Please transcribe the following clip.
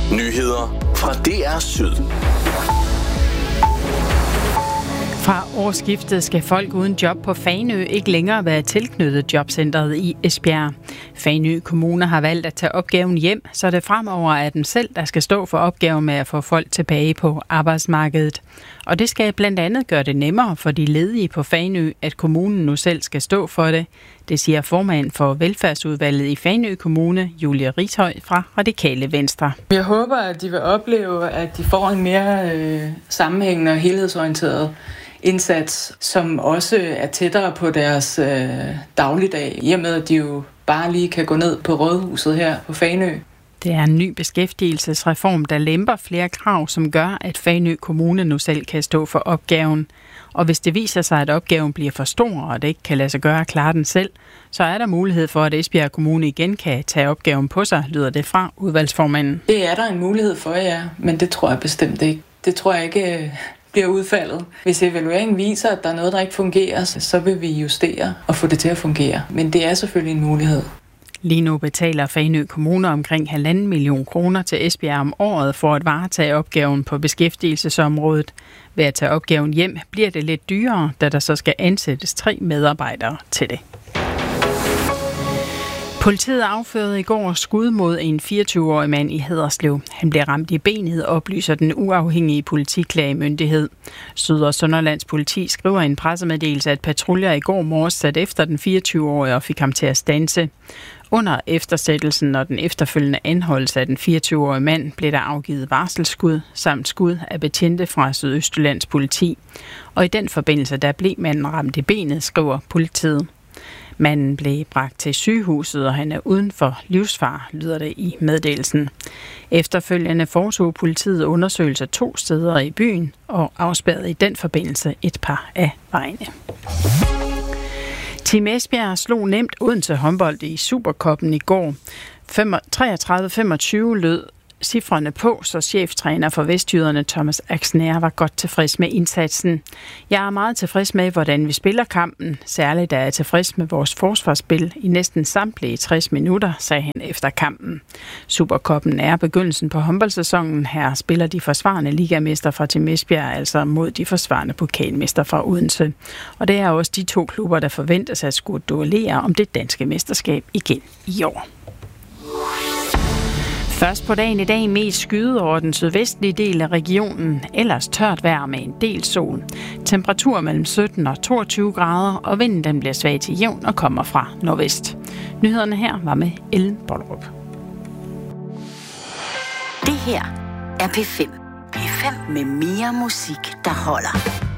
Nyheder fra DR Syd. Fra årsskiftet skal folk uden job på Fanø ikke længere være tilknyttet jobcentret i Esbjerg. Fanø Kommune har valgt at tage opgaven hjem, så det fremover er dem selv, der skal stå for opgaven med at få folk tilbage på arbejdsmarkedet. Og det skal blandt andet gøre det nemmere for de ledige på Fanø, at kommunen nu selv skal stå for det. Det siger formand for velfærdsudvalget i Fanø Kommune, Julie Rishøj fra Radikale Venstre. Jeg håber, at de vil opleve, at de får en mere sammenhængende og helhedsorienteret indsats, som også er tættere på deres dagligdag, i og med at de jo bare lige kan gå ned på Rådhuset her på Fanø. Det er en ny beskæftigelsesreform, der lemper flere krav, som gør, at Fanø Kommune nu selv kan stå for opgaven. Og hvis det viser sig, at opgaven bliver for stor, og det ikke kan lade sig gøre at klare den selv, så er der mulighed for, at Esbjerg Kommune igen kan tage opgaven på sig, lyder det fra udvalgsformanden. Det er der en mulighed for, ja, men det tror jeg bestemt ikke. Det tror jeg ikke bliver udfaldet. Hvis evalueringen viser, at der er noget, der ikke fungerer, så vil vi justere og få det til at fungere. Men det er selvfølgelig en mulighed. Lige nu betaler Fanø Kommune omkring 1,5 million kroner til Esbjerg om året for at varetage opgaven på beskæftigelsesområdet. Ved at tage opgaven hjem bliver det lidt dyrere, da der så skal ansættes 3 medarbejdere til det. Politiet affyrede i går skud mod en 24-årig mand i Haderslev. Han blev ramt i benet, oplyser den uafhængige politiklagemyndighed. Syd- og Sønderlands politi skriver i en pressemeddelelse, at patruljer i går morges satte efter den 24-årige og fik ham til at standse. Under eftersættelsen og den efterfølgende anholdelse af den 24-årige mand blev der afgivet varselsskud samt skud af betjente fra Sydøstjyllands politi. Og i den forbindelse der blev manden ramt i benet, skriver politiet. Manden blev bragt til sygehuset, og han er uden for livsfare, lyder det i meddelelsen. Efterfølgende foretog politiet undersøgelser 2 steder i byen og afspærrede i den forbindelse et par af vejene. Team Esbjerg slog nemt Odense håndbold i Supercuppen i går. 33-25 lød cifrene på, så cheftræner for Vestjyderne Thomas Axner var godt tilfreds med indsatsen. Jeg er meget tilfreds med, hvordan vi spiller kampen. Særligt er jeg tilfreds med vores forsvarsspil i næsten samtlige 60 minutter, sagde han efter kampen. Supercuppen er begyndelsen på håndboldsæsonen. Her spiller de forsvarende ligamester fra Team Esbjerg, altså mod de forsvarende pokalmester fra Odense. Og det er også de 2 klubber, der forventes at skulle duellere om det danske mesterskab igen i år. Først på dagen i dag mest skyde over den sydvestlige del af regionen, ellers tørt vejr med en del sol. Temperatur mellem 17 og 22 grader, og vinden den bliver svag til jævn og kommer fra nordvest. Nyhederne her var med Ellen Bollerup. Det her er P5. P5 med mere musik, der holder.